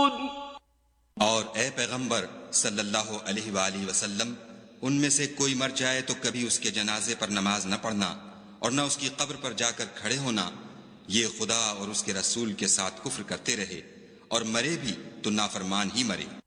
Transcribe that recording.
और ए पैगंबर सल्लल्लाहु अलैहि वसल्लम, उनमें से कोई मर जाए तो कभी उसके जनाजे पर नमाज न पढ़ना और न उसकी कब्र पर जाकर खड़े होना। ये खुदा और उसके रसूल के साथ कुफ्र करते रहे और मरे भी तो नाफरमान ही मरे।